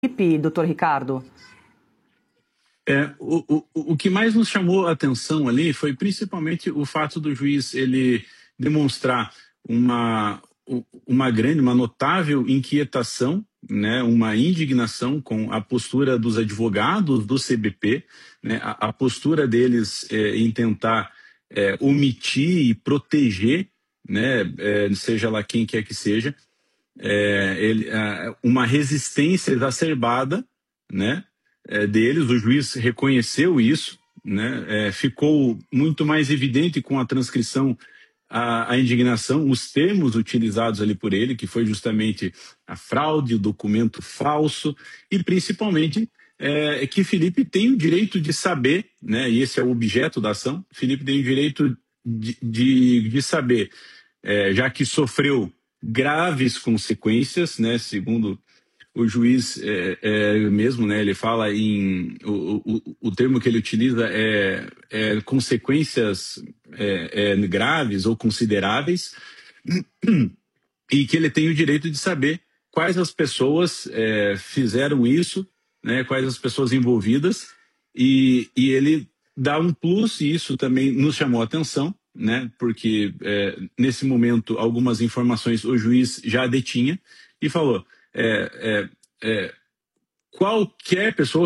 Felipe, doutor Ricardo? O que mais nos chamou a atenção ali foi principalmente o fato do juiz ele demonstrar uma notável inquietação, né, uma indignação com a postura dos advogados do CBP, né, a postura deles em tentar omitir e proteger, né, seja lá quem quer que seja, uma resistência exacerbada, né, deles. O juiz reconheceu isso, né, ficou muito mais evidente com a transcrição a indignação, os termos utilizados ali por ele, que foi justamente a fraude, o documento falso e principalmente que Felipe tem o direito de saber, né, e esse é o objeto da ação, Felipe tem o direito de saber, já que sofreu graves consequências, né, segundo o juiz mesmo, né, ele fala em o termo que ele utiliza é consequências graves ou consideráveis, e que ele tem o direito de saber quais as pessoas fizeram isso, né, quais as pessoas envolvidas, e ele dá um plus, e isso também nos chamou a atenção, né, porque nesse momento algumas informações o juiz já detinha e falou qualquer pessoa,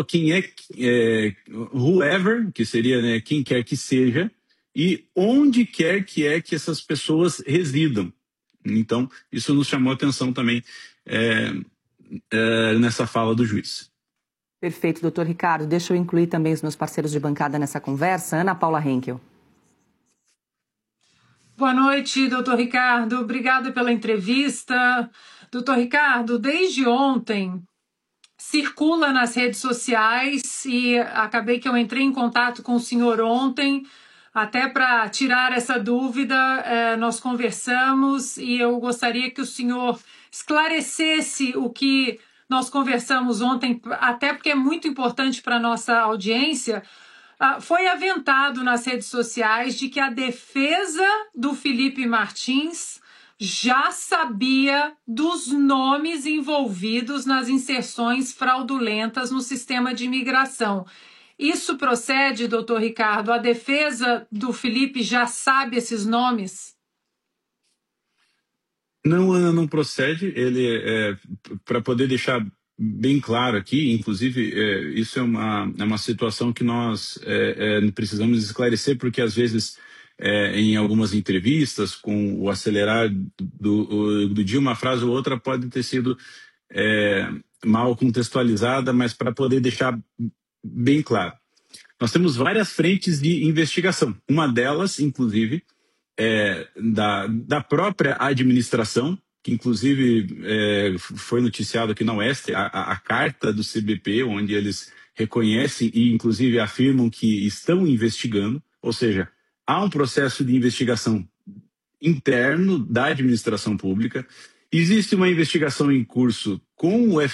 whoever, que seria, né, quem quer que seja, e onde quer que essas pessoas residam. Então, isso nos chamou a atenção também nessa fala do juiz. Perfeito, doutor Ricardo. Deixa eu incluir também os meus parceiros de bancada nessa conversa. Ana Paula Henkel. Boa noite, doutor Ricardo. Obrigada pela entrevista. Doutor Ricardo, desde ontem circula nas redes sociais e acabei que eu entrei em contato com o senhor ontem, até para tirar essa dúvida, nós conversamos e eu gostaria que o senhor esclarecesse o que nós conversamos ontem, até porque é muito importante para a nossa audiência. Foi aventado nas redes sociais de que a defesa do Felipe Martins já sabia dos nomes envolvidos nas inserções fraudulentas no sistema de imigração. Isso procede, doutor Ricardo? A defesa do Felipe já sabe esses nomes? Não, Ana, não procede. Ele, para poder deixar bem claro aqui, inclusive, isso é uma situação que nós precisamos esclarecer, porque às vezes, em algumas entrevistas, com o acelerar do dia, uma frase ou outra pode ter sido mal contextualizada, mas para poder deixar bem claro. Nós temos várias frentes de investigação. Uma delas, inclusive, da própria administração, que inclusive foi noticiado aqui na Oeste, a carta do CBP, onde eles reconhecem e inclusive afirmam que estão investigando, ou seja, há um processo de investigação interno da administração pública, existe uma investigação em curso com o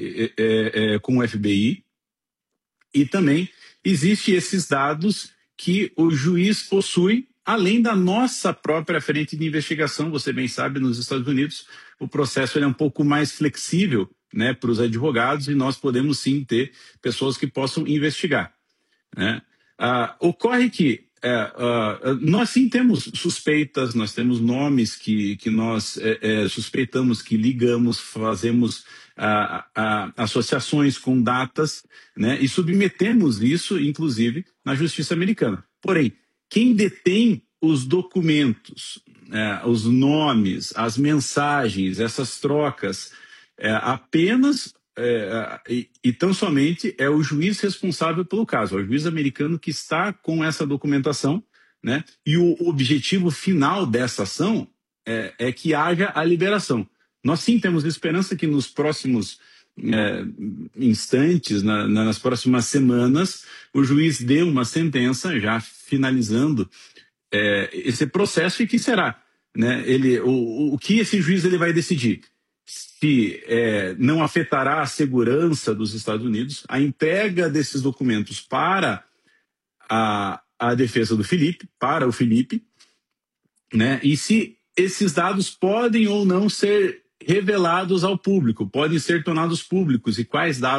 FBI e também existem esses dados que o juiz possui, além da nossa própria frente de investigação. Você bem sabe, nos Estados Unidos, o processo é um pouco mais flexível, né, para os advogados, e nós podemos sim ter pessoas que possam investigar, né? Ocorre que nós sim temos suspeitas, nós temos nomes que nós suspeitamos, que ligamos, fazemos associações com datas, né, e submetemos isso, inclusive, na justiça americana. Porém, quem detém os documentos, os nomes, as mensagens, essas trocas, apenas e tão somente é o juiz responsável pelo caso, é o juiz americano que está com essa documentação, né? E o objetivo final dessa ação é que haja a liberação. Nós sim temos esperança que nos próximos instantes, nas próximas semanas, o juiz dê uma sentença, já finalizando esse processo, e que será, né? O que esse juiz ele vai decidir? Se não afetará a segurança dos Estados Unidos, a entrega desses documentos para a defesa do Felipe, para o Felipe, né? E se esses dados podem ou não ser revelados ao público, podem ser tornados públicos, e quais dados